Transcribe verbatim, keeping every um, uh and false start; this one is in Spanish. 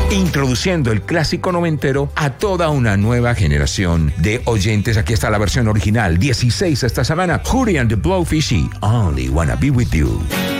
introduciendo el clásico noventero a toda una nueva generación de oyentes. Aquí está la versión original, dieciséis esta semana, Hootie and the Blowfish y Only Wanna Be With You.